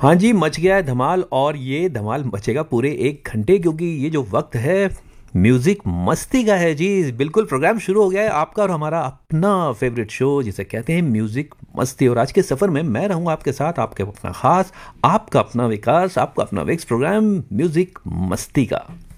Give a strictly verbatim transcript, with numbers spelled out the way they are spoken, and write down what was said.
हाँ जी, मच गया है धमाल और ये धमाल मचेगा पूरे एक घंटे क्योंकि ये जो वक्त है म्यूजिक मस्ती का है जी। बिल्कुल प्रोग्राम शुरू हो गया है आपका और हमारा अपना फेवरेट शो जिसे कहते हैं म्यूजिक मस्ती। और आज के सफर में मैं रहूंगा आपके साथ, आपके अपना खास, आपका अपना विकास, आपका अपना विक्स प्रोग्राम म्यूजिक मस्ती का।